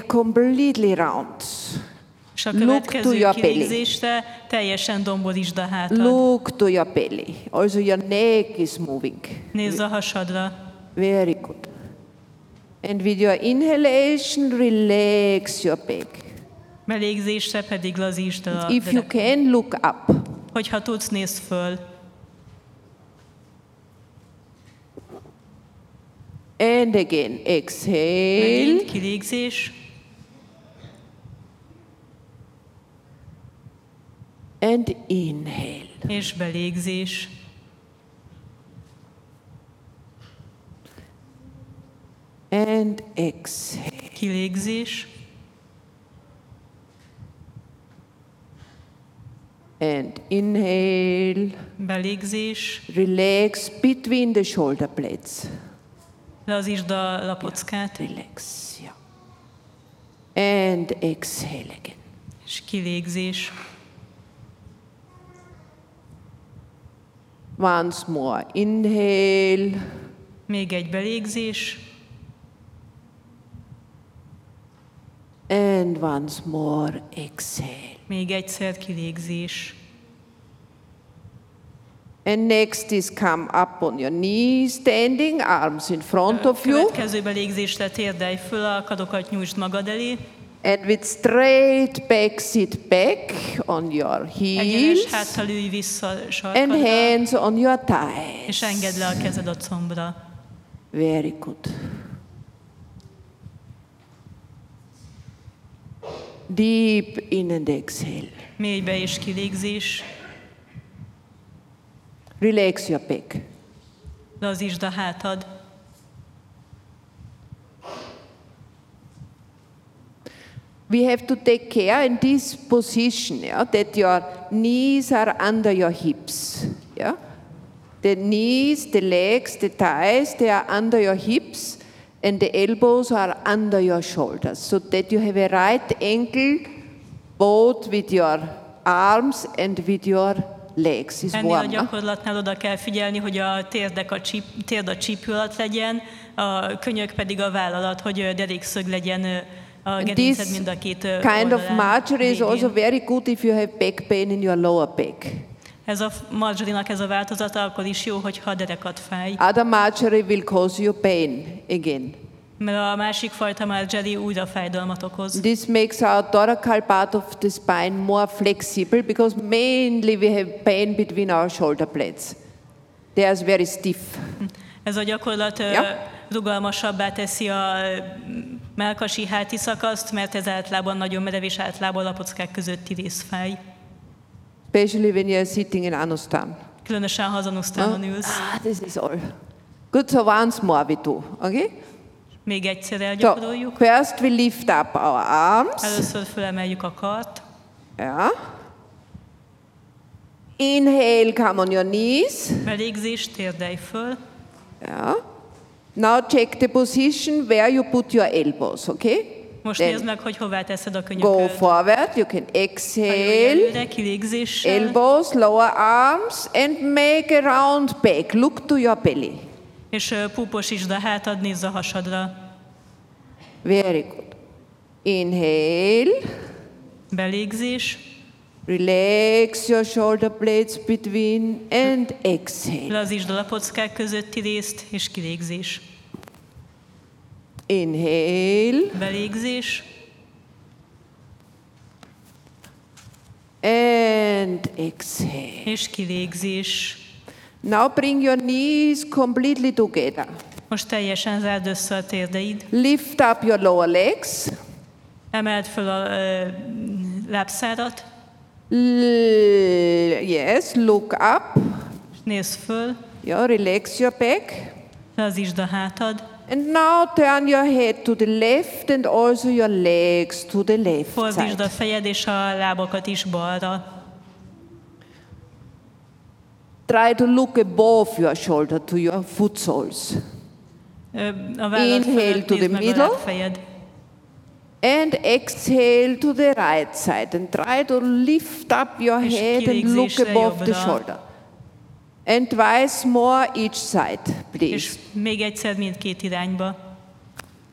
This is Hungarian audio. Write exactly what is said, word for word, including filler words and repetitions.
completely round. És a Look to következő your belly. kilégzésre teljesen domborítsd a hátad. Look to your belly. Also your neck is moving. Nézz a hasadra. Very good. And with your inhalation, relax your back. Belégzésre pedig lazítsd a If you derekad. can, look up. Hogyha tudsz, nézz föl. And again, exhale. Megint kilégzés. And inhale. És belégzés. And exhale. Kilégzés. And inhale. Belégzés. Relax between the shoulder blades. Lazítsd a lapockát. Relax. Yeah. And exhale again. És kilégzés. Once more. Inhale. Még egy belégzés. And once more. Exhale. Még egyszer kilégzés. And next is come up on your knees, standing, arms in front of you. Következő belégzésre térdelj föl, a karokat nyújtsd magad elé. And with straight back, sit back on your Egyenes heels. háttal ülj vissza And sarkadra, hands on your thighs. és engedd le a kezed a combra. Very good. Deep in and exhale. Mélybe és kilégzés. Relax your back. Lazítsd a hátad. We have to take care in this position, yeah, that your knees are under your hips. Yeah? The knees, the legs, the thighs, they are under your hips, and the elbows are under your shoulders, so that you have a right angle both with your arms and with your legs. Is Ennél a one, huh? gyakorlatnál oda kell figyelni, hogy a térdek a csíp, térd a csípő alatt legyen, a könyök pedig a váll alatt, hogy derékszög legyen a And gerinced this mind a két kind of oldalán, marjorie is végén. also very good if you have back pain in your lower back. Ez a marjorinak ez a változata akkor is jó, hogyha a derekat fáj. Other marjorie will cause you pain again. Mert a másik fajta marjorie újra fájdalmat okoz. This makes our thoracal part of the spine more flexible because mainly we have pain between our shoulder blades. They are very stiff. Ez a gyakorlat Ja. rugalmasabbá teszi a mellkasi háti szakaszt, mert ez általában nagyon merev és általában a lapockák közötti rész fáj. Especially when you are sitting in Anustan. Különösen ha az anusztánon ülsz. Ah, this is all. Good, so once more we do, okay? Még egyszer So, elgyakoroljuk. first we lift up our arms. Először fölemeljük a kart. Yeah. Inhale, come on your knees. Belégzés, térdelj föl. Yeah. Now check the position where you put your elbows, okay? Most Then nézd meg, hogy hová teszed a go könyököt. forward, you can Hajolj exhale, előre, kilégzéssel. elbows, lower arms, and make a round back. Look to your belly. És ö, púposítsd a hátad, nézz a hasadra. Very good. Inhale, Belégzés. relax your shoulder blades between, and exhale. Lazítsd a lapockák közötti részt, és kilégzés. Inhale, Belégzés. and exhale. És kilégzés. Now bring your knees completely together. Most teljesen zárd össze a térdeid. Lift up your lower legs. Emeld föl a ö, lábszárat. L- yes, look up. Nézz föl. Yeah, relax your back. Lazítsd a hátad. And now turn your head to the left and also your legs to the left Fordítsd a side. fejed és a lábakat is balra. Try to look above your shoulder to your foot soles. Ö, A vállad Inhale fölött to nézd the meg a middle. lábfejed. And exhale to the right side and try to lift up your És head and look kilégzésre above the jobbra. shoulder. And twice more each side, please. És még egyszer mindkét irányba.